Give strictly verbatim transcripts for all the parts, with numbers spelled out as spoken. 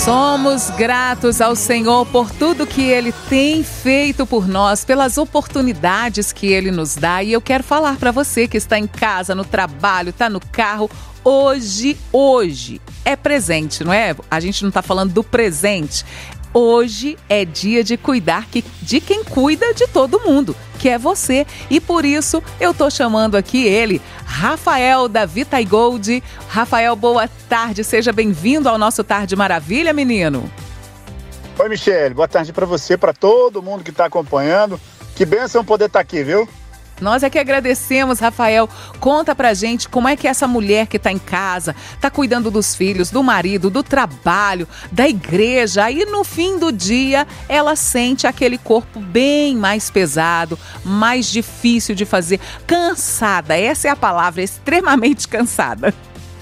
Somos gratos ao Senhor por tudo que Ele tem feito por nós, pelas oportunidades que Ele nos dá. E eu quero falar para você que está em casa, no trabalho, está no carro, hoje, hoje é presente, não é? A gente não está falando do presente. Hoje é dia de cuidar de quem cuida de todo mundo, que é você. E por isso eu tô chamando aqui ele, Rafael da Vita Gold. Rafael, boa tarde, seja bem-vindo ao nosso Tarde Maravilha, menino. Oi, Michele, boa tarde para você, para todo mundo que está acompanhando. Que bênção poder estar aqui, viu? Nós é que agradecemos, Rafael. Conta pra gente como é que essa mulher que tá em casa, tá cuidando dos filhos, do marido, do trabalho, da igreja. Aí no fim do dia, ela sente aquele corpo bem mais pesado, mais difícil de fazer. Cansada, essa é a palavra, extremamente cansada.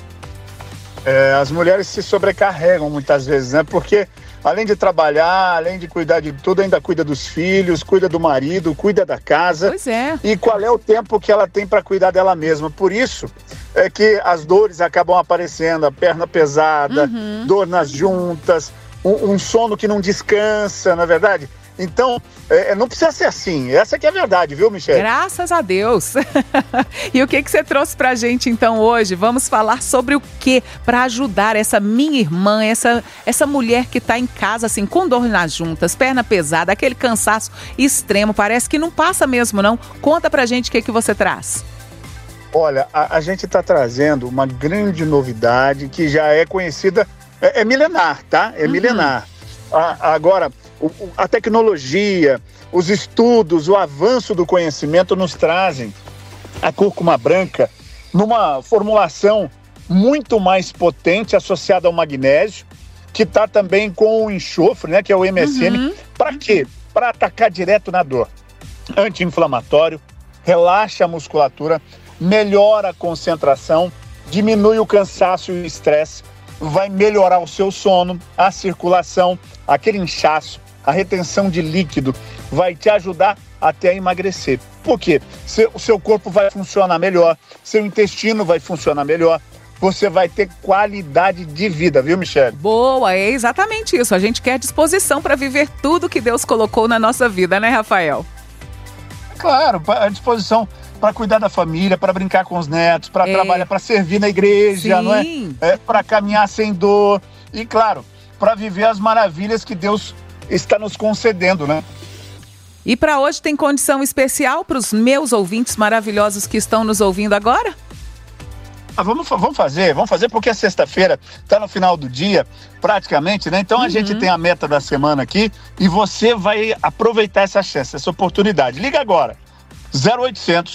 É, as mulheres se sobrecarregam muitas vezes, né? Porque além de trabalhar, além de cuidar de tudo, ainda cuida dos filhos, cuida do marido, cuida da casa. Pois é. E qual é o tempo que ela tem para cuidar dela mesma? Por isso é que as dores acabam aparecendo, a perna pesada, uhum. dor nas juntas, um, um sono que não descansa, não é verdade? Então, é, não precisa ser assim. Essa que é a verdade, viu, Michele? Graças a Deus. E o que, que você trouxe pra gente, então, hoje? Vamos falar sobre o que para ajudar essa minha irmã, essa, essa mulher que tá em casa, assim, com dor nas juntas, perna pesada, aquele cansaço extremo. Parece que não passa mesmo, não. Conta pra gente o que, que você traz. Olha, a, a gente tá trazendo uma grande novidade que já é conhecida, é, é milenar, tá? É uhum. milenar. A, agora... A tecnologia, os estudos, o avanço do conhecimento nos trazem a cúrcuma branca numa formulação muito mais potente associada ao magnésio, que está também com o enxofre, né, que é o M S M. Uhum. Para quê? Para atacar direto na dor. Anti-inflamatório, relaxa a musculatura, melhora a concentração, diminui o cansaço e o estresse, vai melhorar o seu sono, a circulação, aquele inchaço, a retenção de líquido, vai te ajudar até a emagrecer. Por quê? O seu corpo vai funcionar melhor, seu intestino vai funcionar melhor, você vai ter qualidade de vida, viu, Michele? Boa, é exatamente isso. A gente quer disposição para viver tudo que Deus colocou na nossa vida, né, Rafael? Claro, a disposição para cuidar da família, para brincar com os netos, para é. trabalhar, para servir na igreja, Sim. não é? é para caminhar sem dor e, claro, para viver as maravilhas que Deus está nos concedendo, né? E para hoje tem condição especial para os meus ouvintes maravilhosos que estão nos ouvindo agora? Ah, vamos, vamos fazer, vamos fazer porque é sexta-feira, está no final do dia, praticamente, né? Então a uhum. gente tem a meta da semana aqui e você vai aproveitar essa chance, essa oportunidade. Liga agora, zero oitocentos,